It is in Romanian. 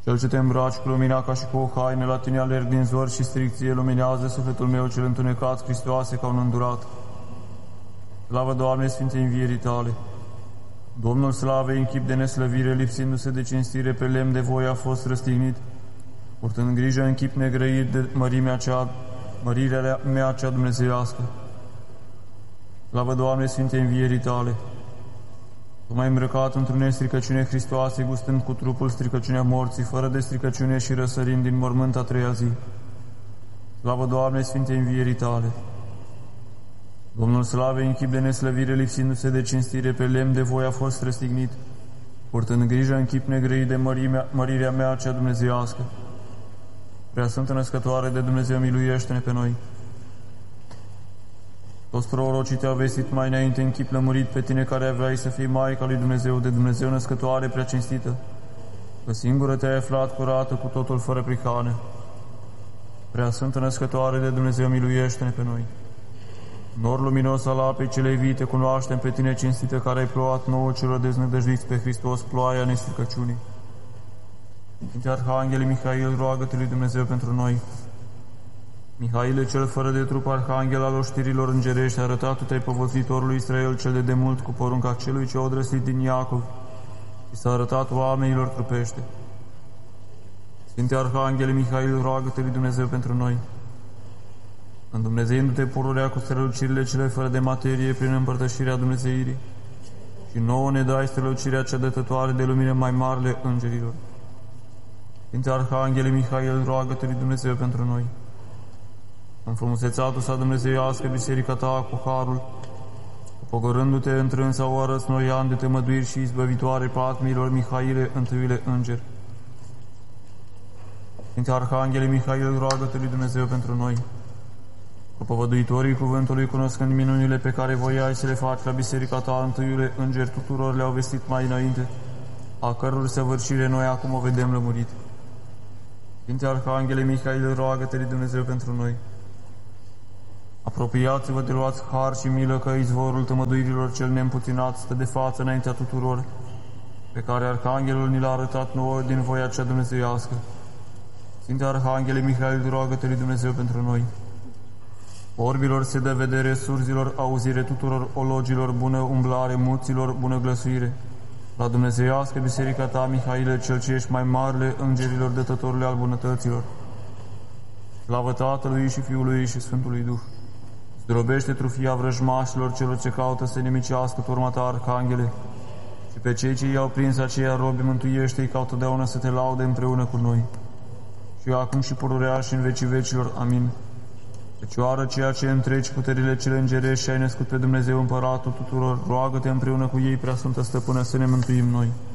Cel ce te îmbraci cu lumina ca și cu o haină, la tine alerg din zor și stricție, luminează sufletul meu cel întunecat, Hristoase, ca un îndurat. Slavă, Doamne, Sfintei învierii Tale! Domnul Slavei, în chip de neslăvire, lipsindu-se de cinstire, pe lemn de voie a fost răstignit, purtând grijă în chip negrăit de mărirea mea cea dumnezeiască. Slavă, Doamne, Sfintei învierii Tale! Tu m-ai îmbrăcat într-o nestricăciune, Hristoase, gustând cu trupul stricăciunea morții, fără de stricăciune și răsărind din mormânt a treia zi. Slavă, Doamne, Sfintei învierii Tale! Domnul Slavei, în chip de neslăvire, lipsindu-se de cinstire, pe lemn de voi a fost răstignit, purtând grijă în chip negrăit de mărirea mea cea dumnezeiască. Prea Sfântă Născătoare de Dumnezeu, miluiește-ne pe noi! Toți prorocii te-au vestit mai înainte în chip lămurit pe tine, care aveai să fii Maica lui Dumnezeu, de Dumnezeu născătoare prea cinstită, că singură te-ai aflat curată, cu totul fără prihană. Prea Sfântă Născătoare de Dumnezeu, miluiește-ne pe noi! Nor luminos al apei celei vii, te cunoaștem pe tine cinstită, care ai plouat nouă celor deznădăjduiți pe Hristos ploaia nestricăciunii. Sfinte Arhanghele Mihail, roagă-te lui Dumnezeu pentru noi. Mihaile, cel fără de trup, arhanghel al oștirilor îngerești, arătat-te-ai povățuitorului Israel cel de demult cu porunca celui ce a odrăslit din Iacov și s-a arătat oamenilor trupește. Sfinte Arhanghele Mihail, roagă-te lui Dumnezeu pentru noi. Îndumnezeindu-te pururea cu strălucirile cele fără de materie prin împărtășirea Dumnezeirii, și nouă ne dai strălucirea cea dătătoare de lumină mai marele îngerilor. Sfinte Arhanghele Mihail, roagă-te lui Dumnezeu pentru noi. Înfrumusețatul sa dumnezeiască biserica ta cu harul, pogorându-te întrânsa o arăți noi ani de temăduiri și izbăvitoare patmilor Mihaile, întâiule înger. Sfinte Arhanghele Mihail, roagă-te lui Dumnezeu pentru noi. Propovăduitorii cuvântului, cunoscând minunile pe care voiai să le faci la biserica ta, întâiule înger, tuturor le-au vestit mai înainte, a căror săvârșire noi acum o vedem lămurit. Sfinte Arhanghele Mihail, roagă-te lui Dumnezeu pentru noi. Apropiați-vă de luați har și milă, că izvorul tămăduirilor cel neîmpuținat stă de față înaintea tuturor, pe care Arhanghelul ni l-a arătat nouă din voia cea dumnezeiască. Sfinte Arhanghele Mihail, roagă-te lui Dumnezeu pentru noi. Orbilor se dă vedere, surzilor auzire, tuturor ologilor bună umblare, muților bună glăsuire. La dumnezeiască biserica ta, Mihaile, cel ce ești mai marele îngerilor, dătătorule al bunătăților. Slavă Tatălui și Fiului și Sfântului Duh. Zdrobește trufia vrăjmașilor celor ce caută să nimicească turma ta, Arhanghele, și pe cei ce i-au prins aceia robi mântuiește-i, ca totdeauna să te laude împreună cu noi. Și acum și pururea și în vecii vecilor. Amin. Fecioară, ceea ce întregi puterile cele îngerești și ai născut pe Dumnezeu Împăratul tuturor, roagă-te împreună cu ei, Preasfântă Stăpână, să ne mântuim noi.